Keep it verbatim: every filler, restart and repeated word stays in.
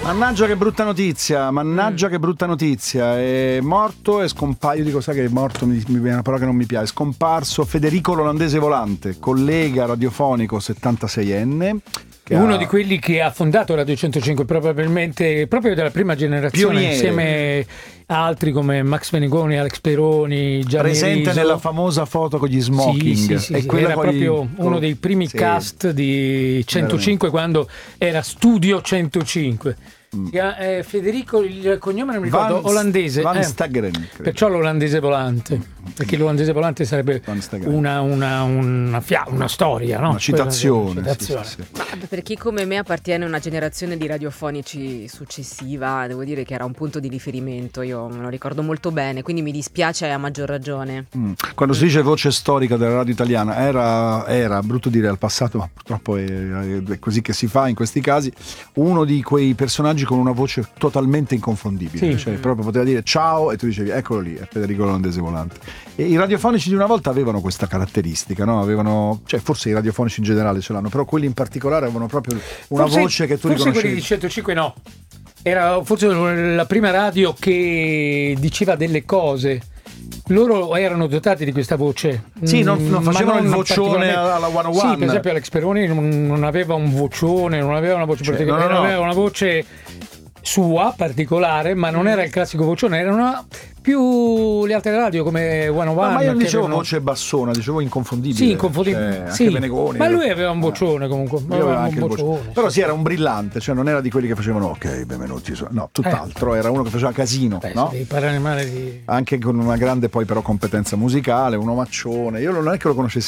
Mannaggia che brutta notizia, mannaggia mm. che brutta notizia. È morto e scomparso, io dico sai che è morto, mi, mi viene una parola che non mi piace, è scomparso Federico l'Olandese Volante, collega radiofonico settantaseienne. Uno ha... di quelli che ha fondato Radio centocinque, probabilmente proprio della prima generazione, Pioniere. Insieme a altri come Max Venegoni, Alex Peroni, Gianni presente Riso. Nella famosa foto con gli smoking. Sì, sì, sì, e sì. Era proprio gli... uno dei primi sì. cast di centocinque, veramente. Quando era Studio centocinque. Mm. Eh, Federico, il cognome non mi ricordo, Van, olandese Van eh, Stageren, perciò l'olandese volante, perché l'olandese volante sarebbe una, una, una, fia, una storia, no? Una citazione, una citazione. Sì, sì, sì. Ma per chi come me appartiene a una generazione di radiofonici successiva, devo dire che era un punto di riferimento, io me lo ricordo molto bene, quindi mi dispiace a maggior ragione. Mm. Quando si dice voce storica della radio italiana, era, era brutto dire al passato, ma purtroppo è, è così che si fa in questi casi, uno di quei personaggi con una voce totalmente inconfondibile, sì. Cioè proprio poteva dire ciao e tu dicevi eccolo lì, è Federico l'Olandese Volante. E i radiofonici di una volta avevano questa caratteristica, no? Avevano, cioè forse i radiofonici in generale ce l'hanno, però quelli in particolare avevano proprio una forse, voce che tu forse riconoscevi. Quelli di centocinque no, era forse la prima radio che diceva delle cose. Loro erano dotati di questa voce. Sì, non, non facevano non il vocione alla centouno. Sì, per esempio Alex Peroni non, non aveva un vocione, non aveva una voce cioè, particolare, no, no, no. aveva una voce sua particolare, ma non era il classico vocione, era una più le altre radio come centouno. No, ma io non dicevo avevano... voce bassona, dicevo inconfondibile. Sì, inconfondibile. Cioè, sì. Anche Venegoni. Ma lui aveva un vocione eh. comunque. Aveva anche un vocione. vocione. Però sì, era un brillante, cioè non era di quelli che facevano ok, benvenuti. No, tutt'altro, eh. era uno che faceva casino. Beh, no? Dei parani male di... Anche con una grande poi però competenza musicale, un omaccione. Io non è che lo conoscessi